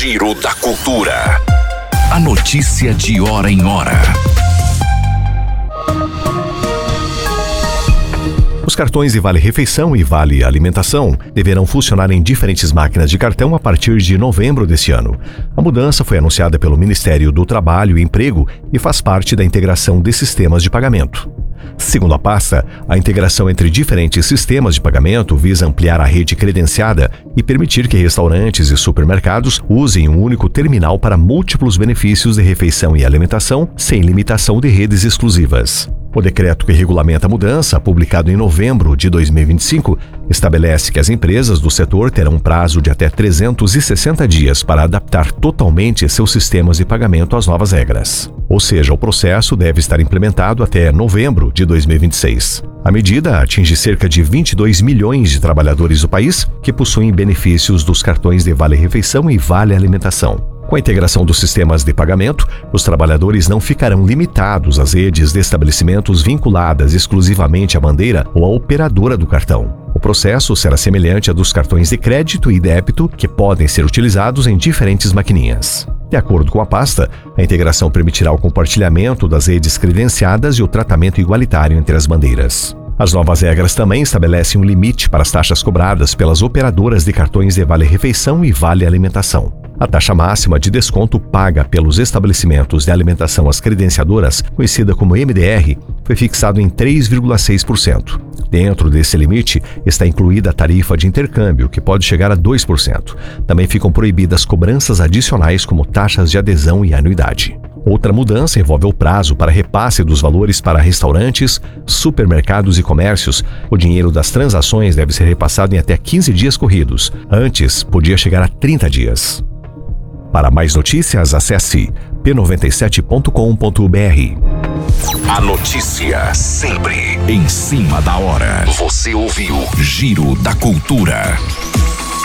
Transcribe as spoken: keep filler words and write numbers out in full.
Giro da Cultura. A notícia de hora em hora. Os cartões de Vale Refeição e Vale Alimentação deverão funcionar em diferentes máquinas de cartão a partir de novembro deste ano. A mudança foi anunciada pelo Ministério do Trabalho e Emprego e faz parte da integração de sistemas de pagamento. Segundo a pasta, a integração entre diferentes sistemas de pagamento visa ampliar a rede credenciada e permitir que restaurantes e supermercados usem um único terminal para múltiplos benefícios de refeição e alimentação, sem limitação de redes exclusivas. O decreto que regulamenta a mudança, publicado em novembro de dois mil e vinte e cinco, estabelece que as empresas do setor terão um prazo de até trezentos e sessenta dias para adaptar totalmente seus sistemas de pagamento às novas regras. Ou seja, o processo deve estar implementado até novembro de dois mil e vinte e seis. A medida atinge cerca de vinte e dois milhões de trabalhadores do país que possuem benefícios dos cartões de Vale Refeição e Vale Alimentação. Com a integração dos sistemas de pagamento, os trabalhadores não ficarão limitados às redes de estabelecimentos vinculadas exclusivamente à bandeira ou à operadora do cartão. O processo será semelhante a dos cartões de crédito e débito, que podem ser utilizados em diferentes maquininhas. De acordo com a pasta, a integração permitirá o compartilhamento das redes credenciadas e o tratamento igualitário entre as bandeiras. As novas regras também estabelecem um limite para as taxas cobradas pelas operadoras de cartões de Vale Refeição e Vale Alimentação. A taxa máxima de desconto paga pelos estabelecimentos de alimentação às credenciadoras, conhecida como M D R, foi fixado em três vírgula seis por cento. Dentro desse limite está incluída a tarifa de intercâmbio, que pode chegar a dois por cento. Também ficam proibidas cobranças adicionais como taxas de adesão e anuidade. Outra mudança envolve o prazo para repasse dos valores para restaurantes, supermercados e comércios. O dinheiro das transações deve ser repassado em até quinze dias corridos. Antes, podia chegar a trinta dias. Para mais notícias, acesse p noventa e sete ponto com ponto b r. A notícia sempre em cima da hora. Você ouviu Giro da Cultura.